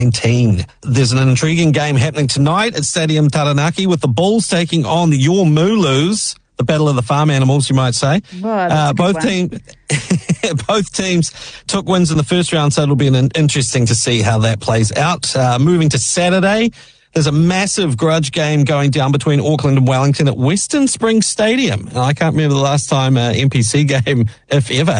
19. There's an intriguing game happening tonight at Stadium Taranaki with the Bulls taking on the Your Mooloos, the battle of the farm animals, you might say. Both teams took wins in the first round, so it'll be interesting to see how that plays out. Moving to Saturday, there's a massive grudge game going down between Auckland and Wellington at Western Springs Stadium. And I can't remember the last time an NPC game, if ever,